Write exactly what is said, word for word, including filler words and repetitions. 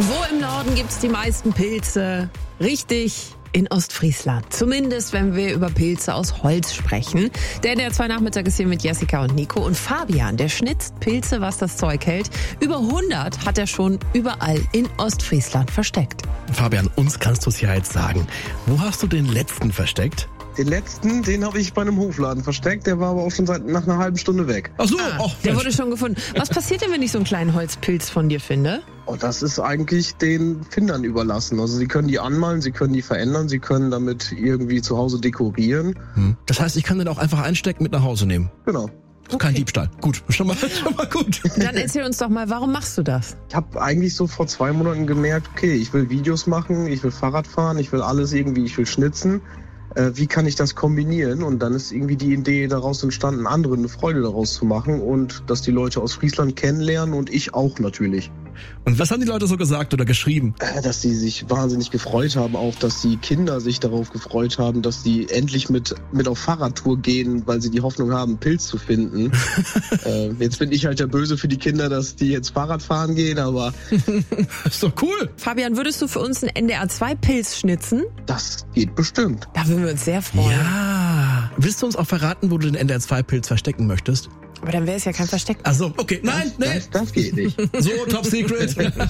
Wo im Norden gibt's die meisten Pilze? Richtig, in Ostfriesland. Zumindest, wenn wir über Pilze aus Holz sprechen. Der der zwei Nachmittag ist hier mit Jessica und Nico. Und Fabian, der schnitzt Pilze, was das Zeug hält. Über hundert hat er schon überall in Ostfriesland versteckt. Fabian, uns kannst du es ja jetzt sagen. Wo hast du den letzten versteckt? Den letzten, den habe ich bei einem Hofladen versteckt, der war aber auch schon seit nach einer halben Stunde weg. Ach so, Ah, oh, der Mensch. wurde schon gefunden. Was passiert denn, wenn ich so einen kleinen Holzpilz von dir finde? Oh, das ist eigentlich den Findern überlassen. Also sie können die anmalen, sie können die verändern, sie können damit irgendwie zu Hause dekorieren. Hm. Das heißt, ich kann den auch einfach einstecken, mit nach Hause nehmen. Genau. Das ist kein Diebstahl. Gut, schon mal, schon mal gut. Dann erzähl uns doch mal, warum machst du das? Ich habe eigentlich so vor zwei Monaten gemerkt, okay, ich will Videos machen, ich will Fahrrad fahren, ich will alles irgendwie, ich will schnitzen. Äh, wie kann ich das kombinieren? Und dann ist irgendwie die Idee daraus entstanden, anderen eine Freude daraus zu machen und dass die Leute aus Friesland kennenlernen und ich auch natürlich. Und was haben die Leute so gesagt oder geschrieben? Äh, dass sie sich wahnsinnig gefreut haben, auch dass die Kinder sich darauf gefreut haben, dass die endlich mit, mit auf Fahrradtour gehen, weil sie die Hoffnung haben, einen Pilz zu finden. äh, jetzt bin ich halt der Böse für die Kinder, dass die jetzt Fahrrad fahren gehen, aber Das ist doch cool. Fabian, würdest du für uns einen N D R zwei Pilz schnitzen? das geht bestimmt. Da würden wir uns sehr freuen. Ja. Willst du uns auch verraten, wo du den N D R zwei Pilz verstecken möchtest? Aber dann wäre es ja kein Versteck. Ach so, okay. Nein, nee. Das, das geht nicht. So, top secret.